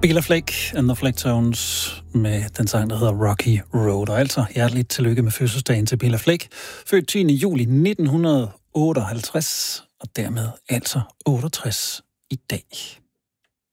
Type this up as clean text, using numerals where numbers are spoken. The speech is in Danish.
Bela Fleck and the Flecktones med den sang, der hedder Rocky Road. Og altså hjerteligt tillykke med fødselsdagen til Bela Fleck, født 10. juli 1958, og dermed altså 68 i dag.